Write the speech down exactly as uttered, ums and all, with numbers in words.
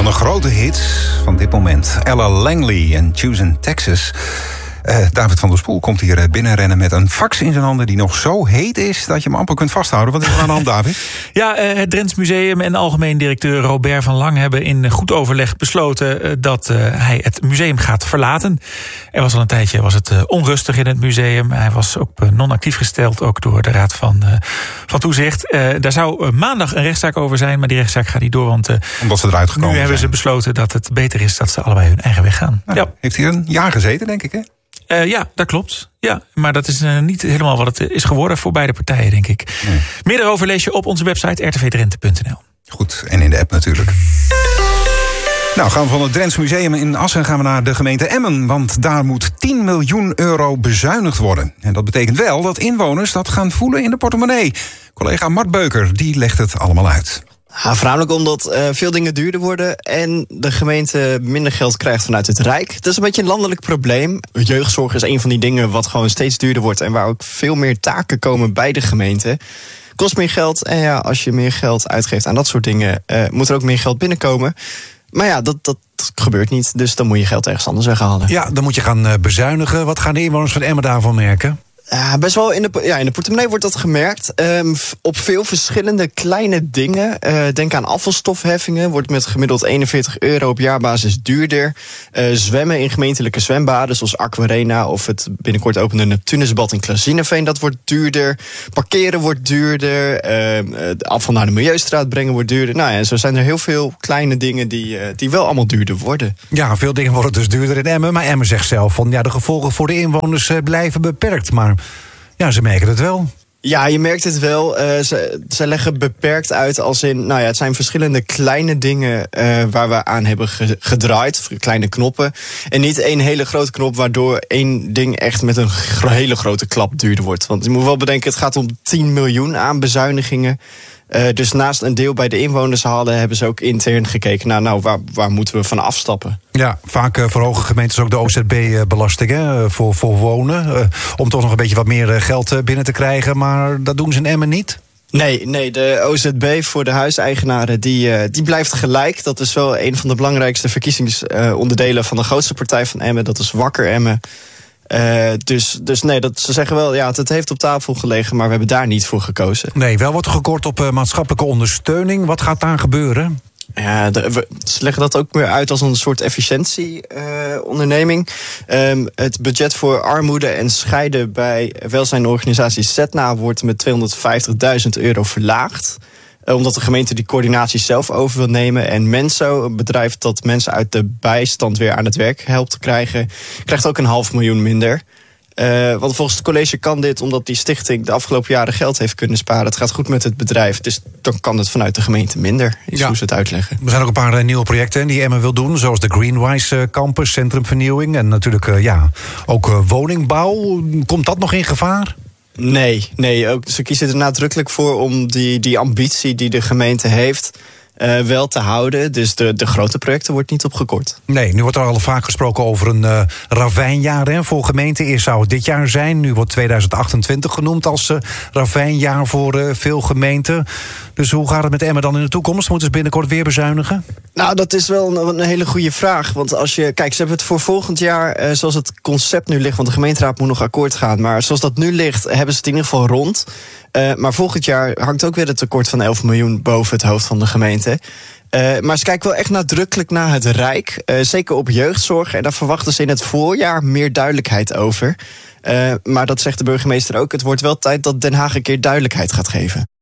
de grote hits van dit moment. Ella Langley en Choosing Texas. Uh, David van der Spoel komt hier binnenrennen met een fax in zijn handen die nog zo heet is dat je hem amper kunt vasthouden. Wat is er aan de hand, David? Ja, uh, het Drents Museum en algemeen directeur Robert van Lang hebben in goed overleg besloten uh, dat uh, hij het museum gaat verlaten. Er was al een tijdje was het uh, onrustig in het museum. Hij was ook uh, non-actief gesteld, ook door de Raad van, uh, van Toezicht. Uh, daar zou uh, maandag een rechtszaak over zijn, maar die rechtszaak gaat niet door. Want uh, Omdat ze eruit gekomen nu hebben zijn. ze besloten dat het beter is dat ze allebei hun eigen weg gaan. Nou, ja. Heeft hij een jaar gezeten, denk ik, hè? Uh, ja, dat klopt. Ja, maar dat is uh, niet helemaal wat het is geworden voor beide partijen, denk ik. Nee. Meer daarover lees je op onze website r t v drenthe punt n l. Goed, en in de app natuurlijk. Nou, gaan we van het Drents Museum in Assen gaan we naar de gemeente Emmen. Want daar moet tien miljoen euro bezuinigd worden. En dat betekent wel dat inwoners dat gaan voelen in de portemonnee. Collega Mart Beuker, die legt het allemaal uit. Ja, voornamelijk omdat uh, veel dingen duurder worden en de gemeente minder geld krijgt vanuit het Rijk. Het is een beetje een landelijk probleem. Jeugdzorg is een van die dingen wat gewoon steeds duurder wordt en waar ook veel meer taken komen bij de gemeente. Kost meer geld en ja, als je meer geld uitgeeft aan dat soort dingen, uh, moet er ook meer geld binnenkomen. Maar ja, dat, dat gebeurt niet, dus dan moet je geld ergens anders weghalen. Ja, dan moet je gaan uh, bezuinigen. Wat gaan de inwoners van Emmen daarvan merken? Ja, best wel in de, ja, in de portemonnee wordt dat gemerkt. Um, op veel verschillende kleine dingen. Uh, denk aan afvalstofheffingen. Wordt met gemiddeld eenenveertig euro op jaarbasis duurder. Uh, zwemmen in gemeentelijke zwembaden zoals Aquarena of het binnenkort opende Neptunusbad in Klazineveen. Dat wordt duurder. Parkeren wordt duurder. Uh, de afval naar de Milieustraat brengen wordt duurder. Nou ja, zo zijn er heel veel kleine dingen die, uh, die wel allemaal duurder worden. Ja, veel dingen worden dus duurder in Emmen. Maar Emmen zegt zelf van ja, de gevolgen voor de inwoners uh, blijven beperkt. Maar ja, ze merken het wel. Ja, je merkt het wel. Uh, ze, ze leggen beperkt uit als in, nou ja, het zijn verschillende kleine dingen uh, waar we aan hebben ge, gedraaid. Kleine knoppen. En niet één hele grote knop waardoor één ding echt met een gro- hele grote klap duurder wordt. Want je moet wel bedenken, het gaat om tien miljoen aan bezuinigingen. Uh, dus naast een deel bij de inwoners halen, hebben ze ook intern gekeken naar, nou, waar, waar moeten we van afstappen? Ja, vaak uh, verhogen gemeentes ook de O Z B-belasting uh, voor, voor wonen. Uh, om toch nog een beetje wat meer uh, geld uh, binnen te krijgen. Maar dat doen ze in Emmen niet? Nee, nee, de O Z B voor de huiseigenaren die, uh, die blijft gelijk. Dat is wel een van de belangrijkste verkiezingsonderdelen uh, van de grootste partij van Emmen. Dat is Wakker Emmen. Uh, dus, dus nee, dat, ze zeggen wel, ja, het, het heeft op tafel gelegen, maar we hebben daar niet voor gekozen. Nee, wel wordt er gekort op uh, maatschappelijke ondersteuning. Wat gaat daar gebeuren? Ja, de, we, ze leggen dat ook meer uit als een soort efficiëntie-onderneming. Uh, um, het budget voor armoede en scheiden bij welzijnorganisatie Setna wordt met tweehonderdvijftigduizend euro verlaagd. Uh, omdat de gemeente die coördinatie zelf over wil nemen. En Menso, een bedrijf dat mensen uit de bijstand weer aan het werk helpt krijgen, krijgt ook een half miljoen minder. Uh, want volgens het college kan dit omdat die stichting de afgelopen jaren geld heeft kunnen sparen. Het gaat goed met het bedrijf, dus dan kan het vanuit de gemeente minder. Is ja. Hoe ze het uitleggen. Er zijn ook een paar uh, nieuwe projecten die Emmen wil doen, zoals de Greenwise uh, Campus, centrumvernieuwing en natuurlijk uh, ja, ook uh, woningbouw. Komt dat nog in gevaar? Nee, nee ook, ze kiezen er nadrukkelijk voor om die, die ambitie die de gemeente heeft Uh, wel te houden. Dus de, de grote projecten wordt niet opgekort. Nee, nu wordt er al vaak gesproken over een uh, ravijnjaar hè, voor gemeenten. Eerst zou het dit jaar zijn. Nu wordt tweeduizend achtentwintig genoemd als uh, ravijnjaar voor uh, veel gemeenten. Dus hoe gaat het met Emmen dan in de toekomst? Moeten ze binnenkort weer bezuinigen? Nou, dat is wel een, een hele goede vraag. Want als je, kijk, ze hebben het voor volgend jaar, uh, zoals het concept nu ligt, want de gemeenteraad moet nog akkoord gaan. Maar zoals dat nu ligt, hebben ze het in ieder geval rond. Uh, maar volgend jaar hangt ook weer het tekort van elf miljoen boven het hoofd van de gemeente. Uh, maar ze kijken wel echt nadrukkelijk naar het Rijk. Uh, zeker op jeugdzorg. En daar verwachten ze in het voorjaar meer duidelijkheid over. Uh, maar dat zegt de burgemeester ook. Het wordt wel tijd dat Den Haag een keer duidelijkheid gaat geven.